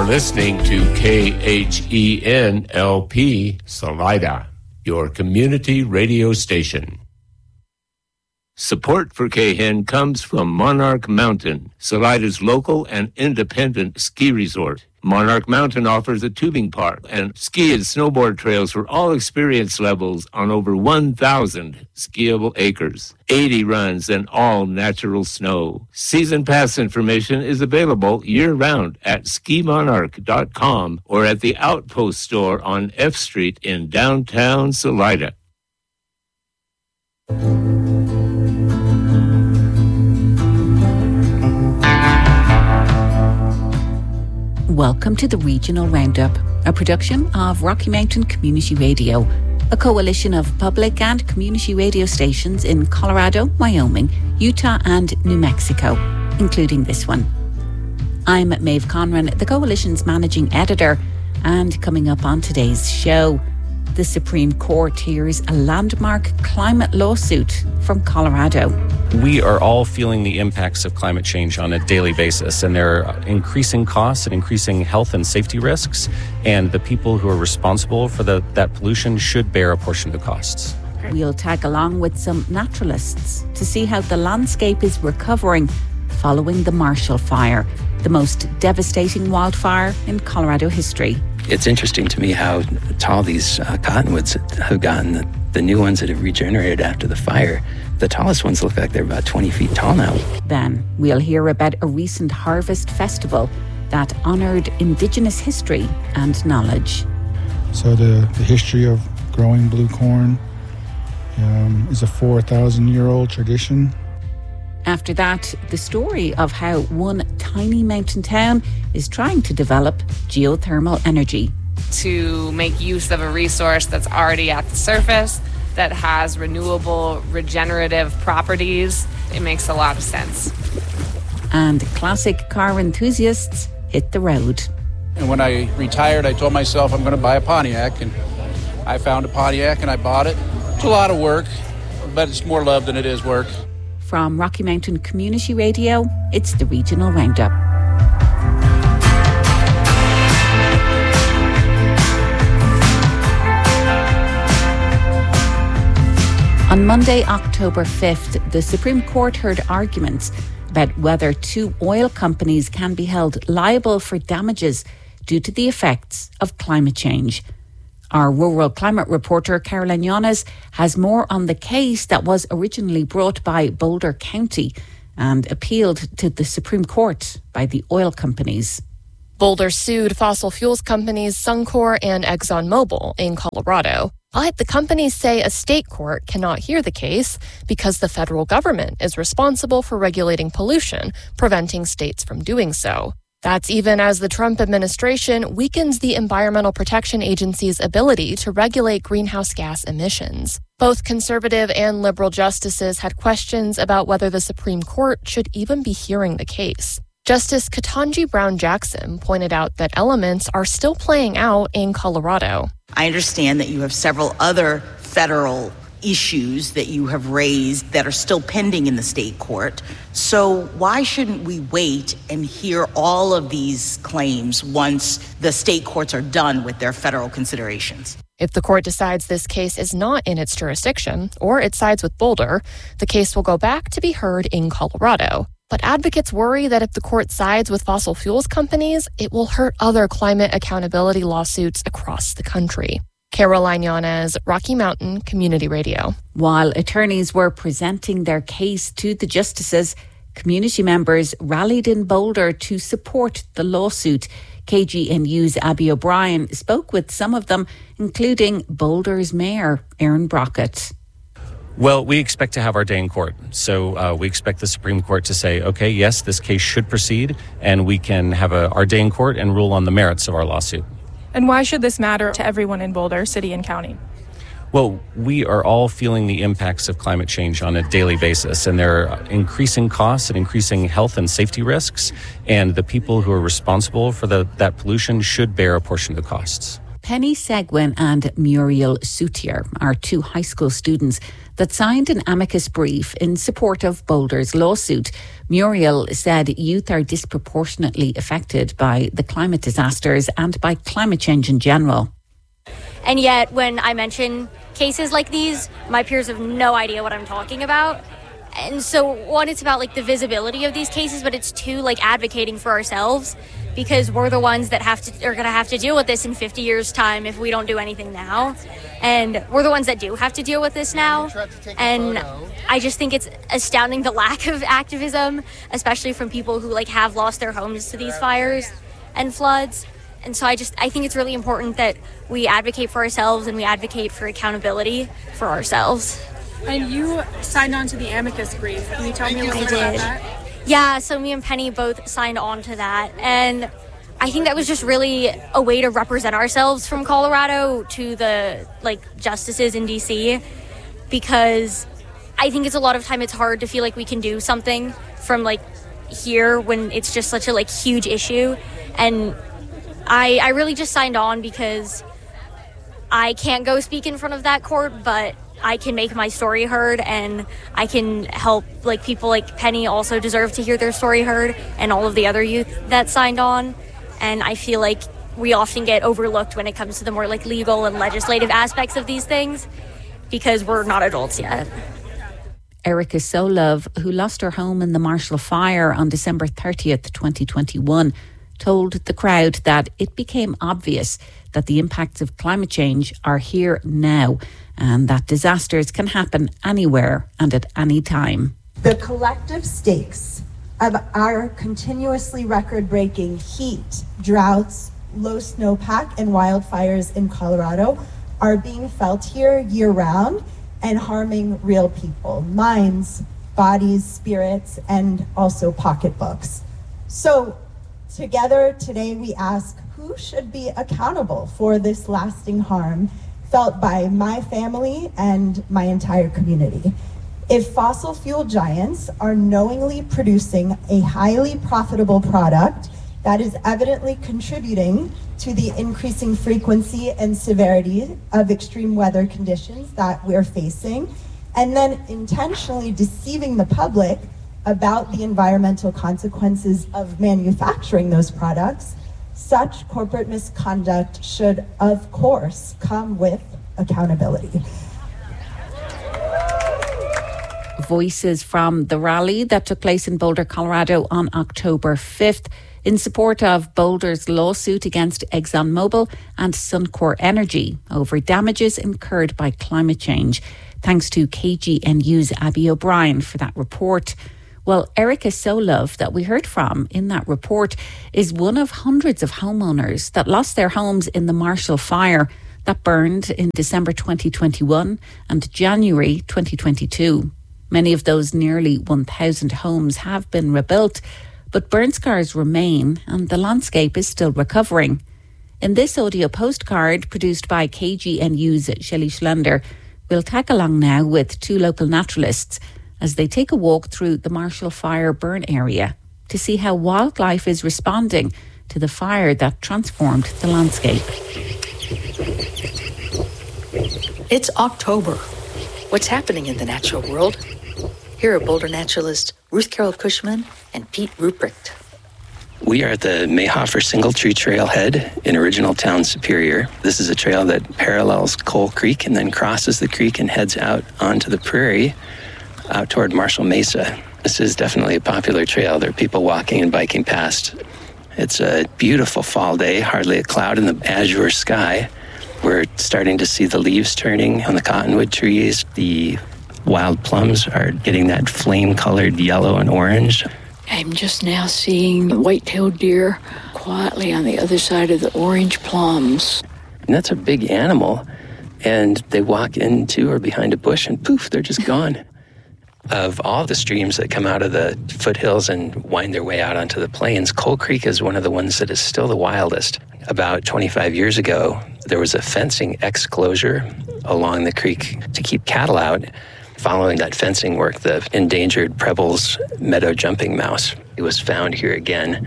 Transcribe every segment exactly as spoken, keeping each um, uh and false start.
listening to K H E N L P Salida, your community radio station. Support for K H E N comes from Monarch Mountain, Salida's local and independent ski resort. Monarch Mountain offers a tubing park and ski and snowboard trails for all experience levels on over one thousand skiable acres, eighty runs, and all natural snow. Season pass information is available year-round at ski monarch dot com or at the Outpost store on F Street in downtown Salida. Welcome to the Regional Roundup, a production of Rocky Mountain Community Radio, a coalition of public and community radio stations in Colorado, Wyoming, Utah and New Mexico, including this one. I'm Maeve Conran, the coalition's managing editor, and coming up on today's show, the Supreme Court hears a landmark climate lawsuit from Colorado. We are all feeling the impacts of climate change on a daily basis, and there are increasing costs and increasing health and safety risks, and the people who are responsible for the, that pollution should bear a portion of the costs. We'll tag along with some naturalists to see how the landscape is recovering following the Marshall Fire, the most devastating wildfire in Colorado history. It's interesting to me how tall these uh, cottonwoods have gotten. The, the new ones that have regenerated after the fire, the tallest ones look like they're about twenty feet tall now. Then we'll hear about a recent harvest festival that honoured Indigenous history and knowledge. So the, the history of growing blue corn um, is a four thousand year old tradition. After that, the story of how one tiny mountain town is trying to develop geothermal energy. To make use of a resource that's already at the surface, that has renewable, regenerative properties, it makes a lot of sense. And classic car enthusiasts hit the road. And when I retired, I told myself I'm going to buy a Pontiac, and I found a Pontiac and I bought it. It's a lot of work, but it's more love than it is work. From Rocky Mountain Community Radio, it's the Regional Roundup. On Monday, October fifth, the Supreme Court heard arguments about whether two oil companies can be held liable for damages due to the effects of climate change. Our rural climate reporter, Caroline Yanes, has more on the case that was originally brought by Boulder County and appealed to the Supreme Court by the oil companies. Boulder sued fossil fuels companies Suncor and ExxonMobil in Colorado. But the companies say a state court cannot hear the case because the federal government is responsible for regulating pollution, preventing states from doing so. That's even as the Trump administration weakens the Environmental Protection Agency's ability to regulate greenhouse gas emissions. Both conservative and liberal justices had questions about whether the Supreme Court should even be hearing the case. Justice Ketanji Brown Jackson pointed out that elements are still playing out in Colorado. I understand that you have several other federal issues that you have raised that are still pending in the state court. So why shouldn't we wait and hear all of these claims once the state courts are done with their federal considerations? If the court decides this case is not in its jurisdiction, or it sides with Boulder, the case will go back to be heard in Colorado. But advocates worry that if the court sides with fossil fuels companies, it will hurt other climate accountability lawsuits across the country. Caroline Yanes, Rocky Mountain Community Radio. While attorneys were presenting their case to the justices, community members rallied in Boulder to support the lawsuit. K G N U's Abby O'Brien spoke with some of them, including Boulder's Mayor, Aaron Brockett. Well, we expect to have our day in court. So uh, we expect the Supreme Court to say, okay, yes, this case should proceed, and we can have a, our day in court and rule on the merits of our lawsuit. And why should this matter to everyone in Boulder, city and county? Well, we are all feeling the impacts of climate change on a daily basis, and there are increasing costs and increasing health and safety risks, and the people who are responsible for the, that pollution should bear a portion of the costs. Penny Seguin and Muriel Soutier are two high school students that signed an amicus brief in support of Boulder's lawsuit. Muriel said youth are disproportionately affected by the climate disasters and by climate change in general. And yet, when I mention cases like these, my peers have no idea what I'm talking about. And so, one, it's about like the visibility of these cases, but it's two, like advocating for ourselves, because we're the ones that have to are going to have to deal with this in fifty years' time if we don't do anything now. And we're the ones that do have to deal with this now. And I just think it's astounding the lack of activism, especially from people who like have lost their homes to these fires and floods. And so I just I think it's really important that we advocate for ourselves and we advocate for accountability for ourselves. And you signed on to the amicus brief. Can you tell me a little bit about that? Yeah, so me and Penny both signed on to that. And I think that was just really a way to represent ourselves from Colorado to the like justices in D C, because I think it's a lot of time it's hard to feel like we can do something from like here when it's just such a like huge issue. And I, I really just signed on because I can't go speak in front of that court, but I can make my story heard, and I can help like people like Penny also deserve to hear their story heard, and all of the other youth that signed on. And I feel like we often get overlooked when it comes to the more like legal and legislative aspects of these things because we're not adults yet. Erica Solove, who lost her home in the Marshall Fire on December thirtieth, twenty twenty-one, told the crowd that it became obvious that the impacts of climate change are here now and that disasters can happen anywhere and at any time. The collective stakes of our continuously record-breaking heat, droughts, low snowpack, and wildfires in Colorado are being felt here year-round and harming real people, minds, bodies, spirits, and also pocketbooks. So together today we ask, who should be accountable for this lasting harm felt by my family and my entire community? If fossil fuel giants are knowingly producing a highly profitable product that is evidently contributing to the increasing frequency and severity of extreme weather conditions that we're facing, and then intentionally deceiving the public about the environmental consequences of manufacturing those products, such corporate misconduct should, of course, come with accountability. Voices from the rally that took place in Boulder, Colorado on October fifth in support of Boulder's lawsuit against ExxonMobil and Suncor Energy over damages incurred by climate change. Thanks to K G N U's Abby O'Brien for that report. Well, Erica Solove, that we heard from in that report, is one of hundreds of homeowners that lost their homes in the Marshall Fire that burned in December twenty twenty-one and January twenty twenty-two. Many of those nearly one thousand homes have been rebuilt, but burn scars remain and the landscape is still recovering. In this audio postcard produced by K G N U's Shelley Schlender, we'll tag along now with two local naturalists as they take a walk through the Marshall Fire burn area to see how wildlife is responding to the fire that transformed the landscape. It's October. What's happening in the natural world? Here are Boulder naturalists Ruth Carol Cushman and Pete Ruprecht. We are at the Mayhofer Single Tree Trailhead in Original Town Superior. This is a trail that parallels Coal Creek and then crosses the creek and heads out onto the prairie out toward Marshall Mesa. This is definitely a popular trail. There are people walking and biking past. It's a beautiful fall day, hardly a cloud in the azure sky. We're starting to see the leaves turning on the cottonwood trees. The wild plums are getting that flame-colored yellow and orange. I'm just now seeing the white-tailed deer quietly on the other side of the orange plums. And that's a big animal. And they walk into or behind a bush and poof, they're just gone. Of all the streams that come out of the foothills and wind their way out onto the plains, Coal Creek is one of the ones that is still the wildest. About twenty-five years ago, there was a fencing exclosure along the creek to keep cattle out. Following that fencing work, the endangered Preble's meadow jumping mouse, it was found here again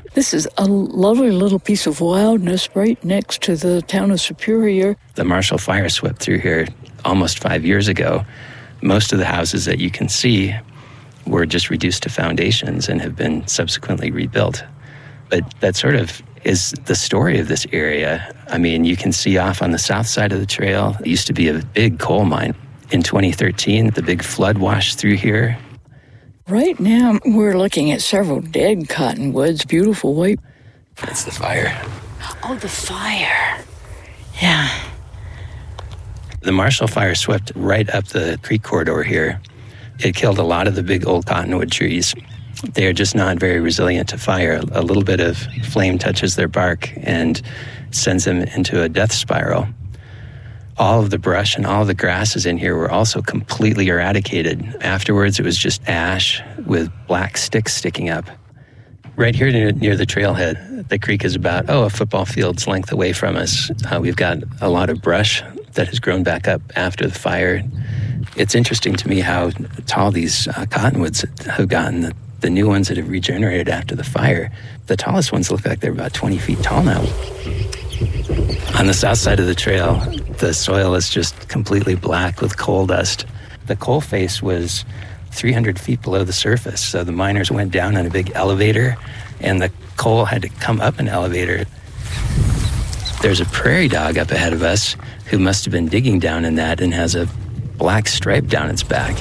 This is a lovely little piece of wildness right next to the town of Superior. The Marshall Fire swept through here almost five years ago. Most of the houses that you can see were just reduced to foundations and have been subsequently rebuilt. But that sort of is the story of this area. I mean, you can see off on the south side of the trail, it used to be a big coal mine. In twenty thirteen, the big flood washed through here. Right now, we're looking at several dead cottonwoods, beautiful white. That's the fire. Oh, the fire. Yeah. The Marshall Fire swept right up the creek corridor here. It killed a lot of the big old cottonwood trees. They are just not very resilient to fire. A little bit of flame touches their bark and sends them into a death spiral. All of the brush and all of the grasses in here were also completely eradicated. Afterwards, it was just ash with black sticks sticking up. Right here near, near the trailhead, the creek is about, oh, a football field's length away from us. Uh, we've got a lot of brush that has grown back up after the fire. It's interesting to me how tall these uh, cottonwoods have gotten. The, the new ones that have regenerated after the fire, the tallest ones look like they're about twenty feet tall now. On the south side of the trail, the soil is just completely black with coal dust. The coal face was three hundred feet below the surface, so the miners went down in a big elevator, and the coal had to come up an elevator. There's a prairie dog up ahead of us who must have been digging down in that and has a black stripe down its back.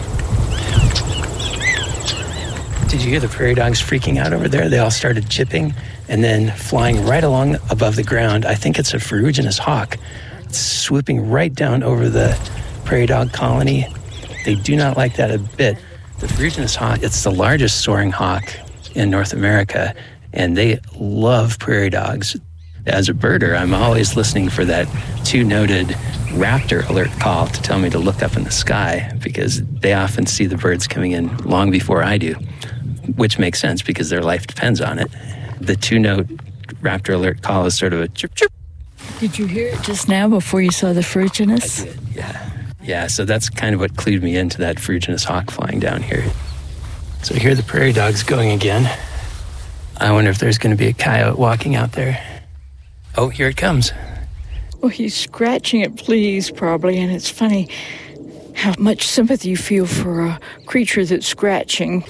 Did you hear the prairie dogs freaking out over there? They all started chipping and then flying right along above the ground. I think it's a ferruginous hawk. It's swooping right down over the prairie dog colony. They do not like that a bit. The ferruginous hawk, it's the largest soaring hawk in North America, and they love prairie dogs. As a birder, I'm always listening for that two-noted raptor alert call to tell me to look up in the sky, because they often see the birds coming in long before I do, which makes sense because their life depends on it. The two-note raptor alert call is sort of a chirp, chirp. Did you hear it just now before you saw the ferruginous? I did, yeah. Yeah, so that's kind of what clued me into that ferruginous hawk flying down here. So here the prairie dog's going again. I wonder if there's going to be a coyote walking out there. Oh, here it comes. Well, he's scratching at fleas, probably, and it's funny how much sympathy you feel for a creature that's scratching.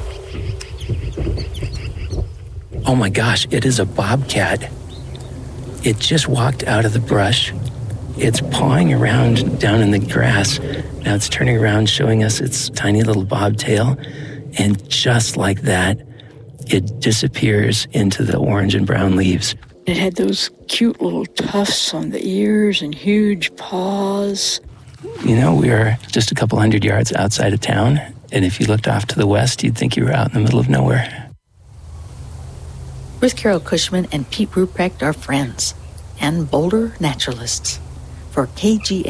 Oh my gosh, it is a bobcat. It just walked out of the brush. It's pawing around down in the grass. Now it's turning around, showing us its tiny little bobtail. And just like that, it disappears into the orange and brown leaves. It had those cute little tufts on the ears and huge paws. You know, we are just a couple hundred yards outside of town, and if you looked off to the west, you'd think you were out in the middle of nowhere. Ruth Carol Cushman and Pete Ruprecht are friends and Boulder naturalists. For K G